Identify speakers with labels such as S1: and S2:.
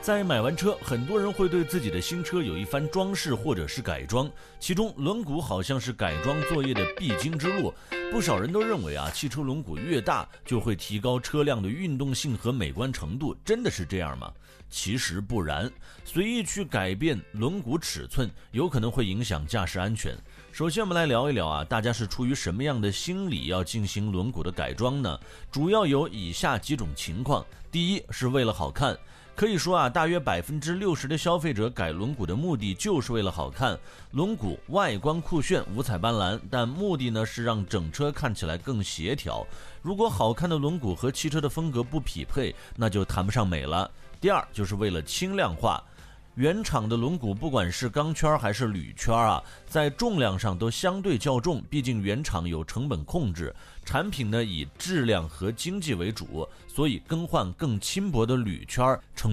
S1: 在买完车，很多人会对自己的新车有一番装饰或者是改装，其中轮毂好像是改装作业的必经之路。不少人都认为汽车轮毂越大就会提高车辆的运动性和美观程度，真的是这样吗？其实不然，随意去改变轮毂尺寸，有可能会影响驾驶安全。首先我们来聊一聊大家是出于什么样的心理要进行轮毂的改装呢？主要有以下几种情况。第一，是为了好看。可以说大约60%的消费者改轮毂的目的就是为了好看。轮毂外观酷炫、五彩斑斓，但目的呢是让整车看起来更协调。如果好看的轮毂和汽车的风格不匹配，那就谈不上美了。第二，就是为了轻量化。原厂的轮毂不管是钢圈还是铝圈在重量上都相对较重，毕竟原厂有成本控制，产品呢以质量和经济为主，所以更换更轻薄的铝圈